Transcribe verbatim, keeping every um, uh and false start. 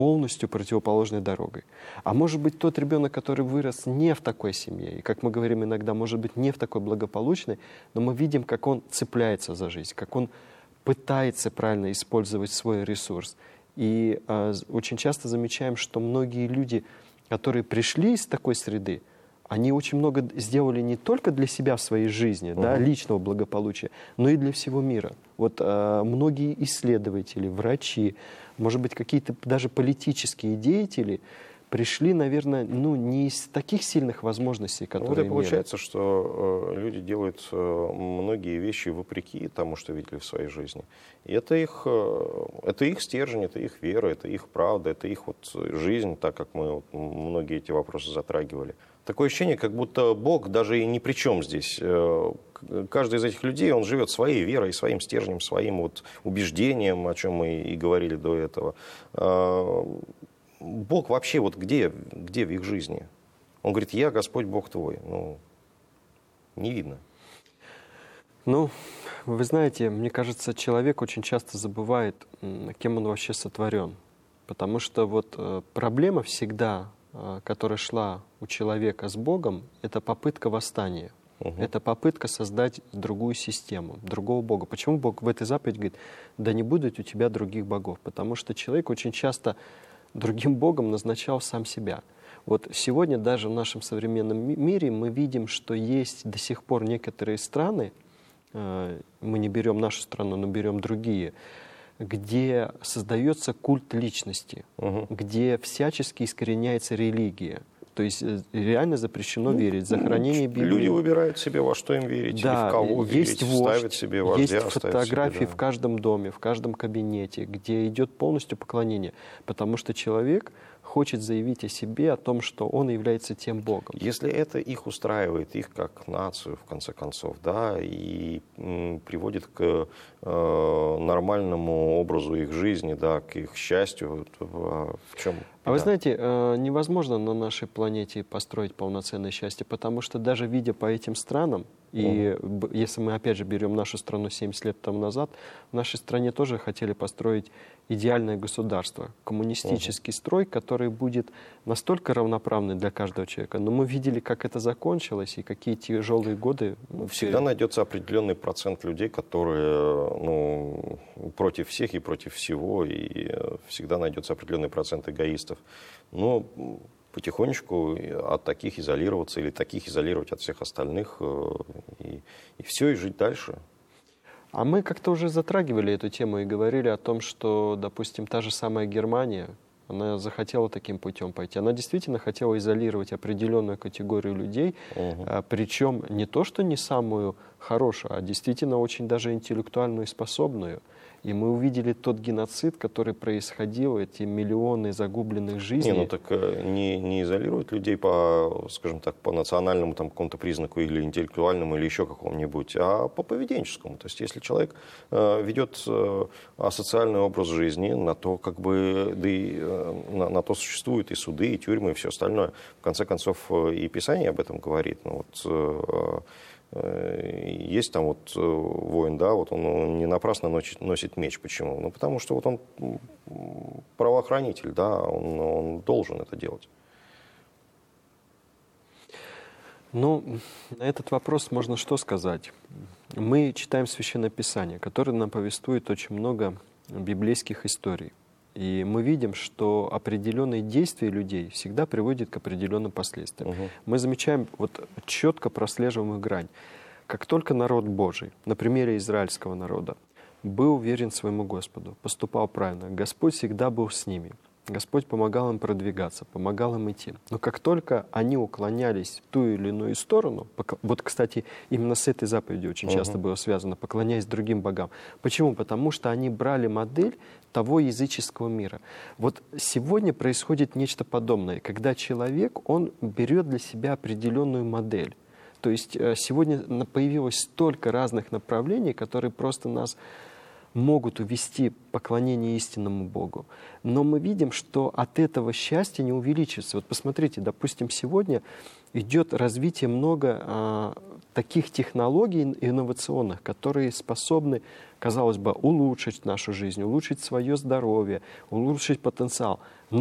полностью противоположной дорогой. А может быть, тот ребенок, который вырос не в такой семье, и, как мы говорим иногда, может быть, не в такой благополучной, но мы видим, как он цепляется за жизнь, как он пытается правильно использовать свой ресурс. И э, очень часто замечаем, что многие люди, которые пришли из такой среды, они очень много сделали не только для себя в своей жизни, uh-huh. да, личного благополучия, но и для всего мира. Вот э, многие исследователи, врачи, может быть, какие-то даже политические деятели пришли, наверное, ну, не из таких сильных возможностей, которые ну, вот и получается, что э, люди делают э, многие вещи вопреки тому, что видели в своей жизни. И это их, э, это их стержень, это их вера, это их правда, это их вот жизнь, так как мы вот, многие эти вопросы затрагивали. Такое ощущение, как будто Бог даже и ни при чем здесь. Каждый из этих людей, он живет своей верой, своим стержнем, своим вот убеждением, о чем мы и говорили до этого. Бог вообще вот где, где в их жизни? Он говорит, я Господь Бог твой. Ну, не видно. Ну, вы знаете, мне кажется, человек очень часто забывает, кем он вообще сотворен. Потому что вот проблема всегда, которая шла у человека с Богом, это попытка восстания. Угу. Это попытка создать другую систему, другого Бога. Почему Бог в этой заповеди говорит, да не будет у тебя других богов? Потому что человек очень часто другим Богом назначал сам себя. Вот сегодня даже в нашем современном мире мы видим, что есть до сих пор некоторые страны, мы не берем нашу страну, но берем другие, где создается культ личности, угу. где всячески искореняется религия. То есть реально запрещено ну, верить. Захоронение Библии. Люди выбирают себе, во что им верить, да, и в кого есть верить, вождь, ставят себе вождя. Есть фотографии себе, да. в каждом доме, в каждом кабинете, где идет полностью поклонение. Потому что человек хочет заявить о себе, о том, что он является тем Богом. Если это их устраивает, их как нацию, в конце концов, да, и м, приводит к э, нормальному образу их жизни, да, к их счастью, в, в чем... А да. Вы знаете, э, невозможно на нашей планете построить полноценное счастье, потому что даже видя по этим странам, и угу. если мы опять же берем нашу страну семьдесят лет тому назад, в нашей стране тоже хотели построить идеальное государство, коммунистический угу. строй, который будет настолько равноправный для каждого человека. Но мы видели, как это закончилось и какие тяжелые годы. Всегда все... найдется определенный процент людей, которые ну, против всех и против всего, и всегда найдется определенный процент эгоистов. Но потихонечку от таких изолироваться или таких изолировать от всех остальных, и, и все, и жить дальше. А мы как-то уже затрагивали эту тему и говорили о том, что, допустим, та же самая Германия, она захотела таким путем пойти. Она действительно хотела изолировать определенную категорию людей, угу. а, причем не то, что не самую хорошую, а действительно очень даже интеллектуальную и способную. И мы увидели тот геноцид, который происходил, эти миллионы загубленных жизней. Не, ну так не, не изолируют людей по, скажем так, по национальному там, какому-то признаку или интеллектуальному, или еще какому-нибудь, а по поведенческому. То есть если человек э, ведет э, асоциальный образ жизни, на то, как бы, да и, э, на, на то существуют и суды, и тюрьмы, и все остальное. В конце концов, и Писание об этом говорит. Ну, вот, э, есть там вот воин, да, вот он не напрасно носит, носит меч. Почему? Ну, потому что вот он правоохранитель, да, он, он должен это делать. Ну, на этот вопрос можно что сказать? Мы читаем Священное Писание, которое нам повествует очень много библейских историй. И мы видим, что определенные действия людей всегда приводят к определенным последствиям. Угу. Мы замечаем, вот четко прослеживаем грань. Как только народ Божий, на примере израильского народа, был верен своему Господу, поступал правильно, Господь всегда был с ними. Господь помогал им продвигаться, помогал им идти. Но как только они уклонялись в ту или иную сторону, вот, кстати, именно с этой заповедью очень uh-huh. часто было связано, поклоняясь другим богам. Почему? Потому что они брали модель того языческого мира. Вот сегодня происходит нечто подобное, когда человек, он берет для себя определенную модель. То есть сегодня появилось столько разных направлений, которые просто нас могут увести поклонение истинному Богу. Но мы видим, что от этого счастья не увеличится. Вот посмотрите, допустим, сегодня идет развитие много а, таких технологий инновационных, которые способны, казалось бы, улучшить нашу жизнь, улучшить свое здоровье, улучшить потенциал.